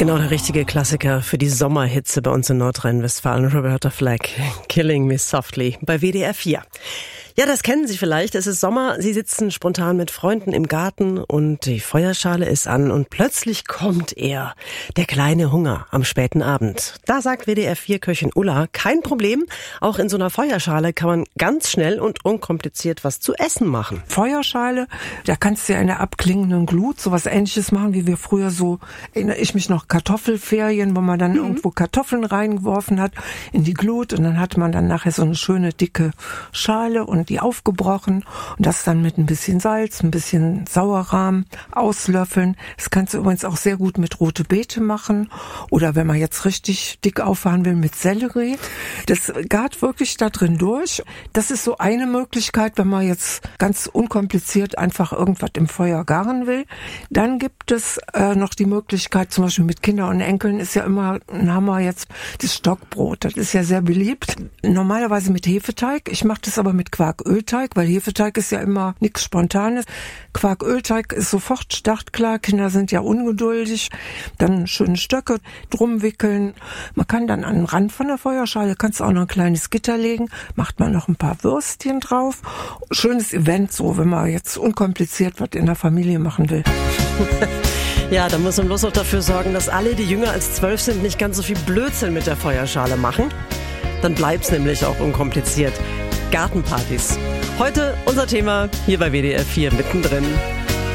Genau der richtige Klassiker für die Sommerhitze bei uns in Nordrhein-Westfalen. Roberta Flack, Killing Me Softly bei WDR 4. Ja, das kennen Sie vielleicht. Es ist Sommer, Sie sitzen spontan mit Freunden im Garten und die Feuerschale ist an und plötzlich kommt er, der kleine Hunger am späten Abend. Da sagt WDR 4-Köchin Ulla, kein Problem, auch in so einer Feuerschale kann man ganz schnell und unkompliziert was zu essen machen. Feuerschale, da kannst du ja in der abklingenden Glut sowas Ähnliches machen, wie wir früher so, erinnere ich mich noch, Kartoffelferien, wo man dann irgendwo Kartoffeln reingeworfen hat in die Glut und dann hatte man dann nachher so eine schöne dicke Schale und die aufgebrochen und das dann mit ein bisschen Salz, ein bisschen Sauerrahm auslöffeln. Das kannst du übrigens auch sehr gut mit rote Beete machen oder wenn man jetzt richtig dick auffahren will, mit Sellerie. Das gart wirklich da drin durch. Das ist so eine Möglichkeit, wenn man jetzt ganz unkompliziert einfach irgendwas im Feuer garen will. Dann gibt es noch die Möglichkeit, zum Beispiel mit Kindern und Enkeln ist ja immer ein Hammer jetzt das Stockbrot. Das ist ja sehr beliebt. Normalerweise mit Hefeteig. Ich mache das aber mit Quarkölteig, weil Hefeteig ist ja immer nichts Spontanes. Quarkölteig ist sofort startklar. Kinder sind ja ungeduldig. Dann schöne Stöcke drum wickeln. Man kann dann an den Rand von der Feuerschale, kannst auch noch ein kleines Gitter legen, macht man noch ein paar Würstchen drauf. Schönes Event so, wenn man jetzt unkompliziert was in der Familie machen will. Ja, da muss man bloß noch dafür sorgen, dass alle, die jünger als 12 sind, nicht ganz so viel Blödsinn mit der Feuerschale machen. Dann bleibt's nämlich auch unkompliziert. Gartenpartys. Heute unser Thema hier bei WDR 4 mittendrin.